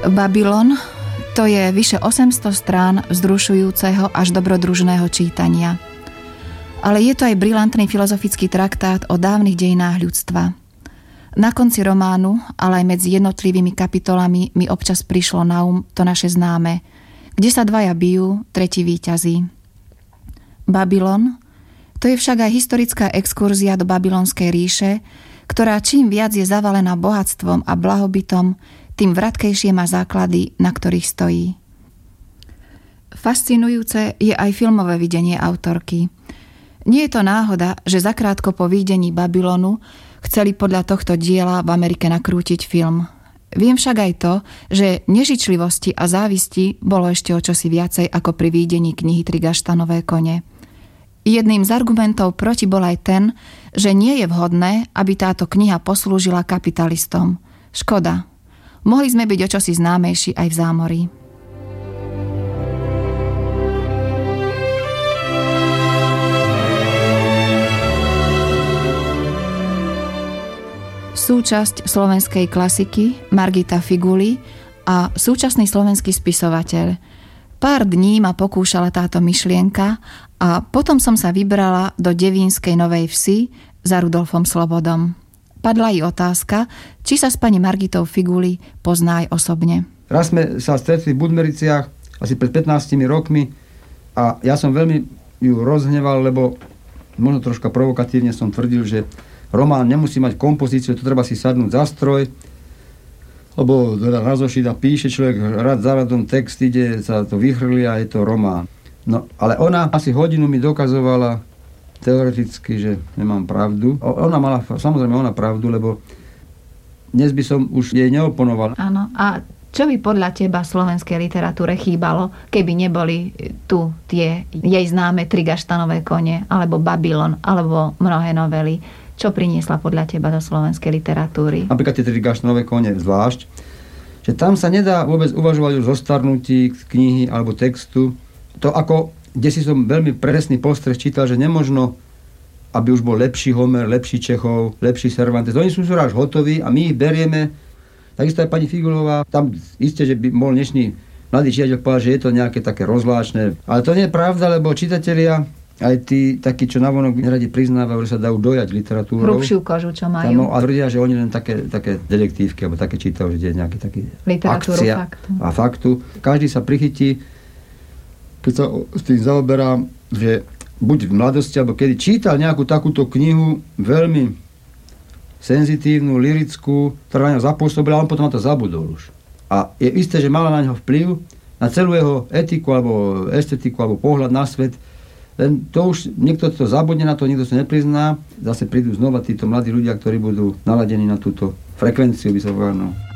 Babylon to je vyše 800 strán vzrušujúceho až dobrodružného čítania. Ale je to aj brilantný filozofický traktát o dávnych dejinách ľudstva. Na konci románu, ale aj medzi jednotlivými kapitolami mi občas prišlo na to naše známe, kde sa dvaja bijú, tretí víťazí. Babylon, to je však aj historická exkurzia do babylonskej ríše, ktorá čím viac je zavalená bohatstvom a blahobytom, tým vratkejšie má základy, na ktorých stojí. Fascinujúce je aj filmové videnie autorky. Nie je to náhoda, že zakrátko po videní Babylonu chceli podľa tohto diela v Amerike nakrútiť film. Viem však aj to, že nežičlivosti a závisti bolo ešte o čosi viacej ako pri videní knihy Tri gaštanové kone. Jedným z argumentov proti bol aj ten, že nie je vhodné, aby táto kniha poslúžila kapitalistom. Škoda. Mohli sme byť o čosi známejší aj v zámorí. Súčasť slovenskej klasiky Margita Figuli a súčasný slovenský spisovateľ. Pár dní ma pokúšala táto myšlienka a potom som sa vybrala do devínskej Novej Vsi za Rudolfom Slobodom. Padla jej otázka, či sa s pani Margitou Figuli pozná aj osobne. Raz sme sa stretli v Budmericiach asi pred 15 rokmi a ja som veľmi ju rozhneval, lebo možno troška provokatívne som tvrdil, že román nemusí mať kompozíciu, to treba si sadnúť za stroj, lebo na zošit a píše človek rad za radom, text ide, sa to vychrli a je to román. No, ale ona asi hodinu mi dokazovala teoreticky, že nemám pravdu. Ona mala, samozrejme ona pravdu, lebo dnes by som už jej neoponoval. Áno, a čo by podľa teba slovenskej literatúre chýbalo, keby neboli tu tie jej známe Tri gaštanové kone, alebo Babylon, alebo mnohé novely? Čo priniesla podľa teba do slovenskej literatúry? Napríklad tie Tri gaštanové kone zvlášť, že tam sa nedá vôbec uvažovať o zostarnutí knihy alebo textu. To ako, kde si som veľmi presný postreh čítal, že nemožno, aby už bol lepší Homer, lepší Čechov, lepší Cervantes. Oni sú až hotoví a my ich berieme. Takisto aj pani Figulová, tam isté, že by mohol dnešný mladý čitateľ povedať, že je to nejaké také rozvláčne. Ale to nie je pravda, lebo čitatelia, aj tí takí, čo navonok neradi priznávajú, že sa dajú dojať literatúrou. Hrubšiu kožu, čo majú. A tvrdia, že oni len také detektívky, alebo také čítajú, že je nejaký taký akcia faktu. A faktu. Každý sa prichytí, keď sa s tým zaoberá, že buď v mladosti, alebo kedy čítal nejakú takúto knihu, veľmi senzitívnu, lirickú, ktorá na ňo zapôsobila, a on potom na to zabudol už. A je isté, že mala na ňo vplyv na celú jeho etiku, alebo estetiku, alebo pohľad na svet. Len to už niekto to zabudne na to, nikto sa neprizná. Zase prídu znova títo mladí ľudia, ktorí budú naladení na túto frekvenciu, by sa povedal.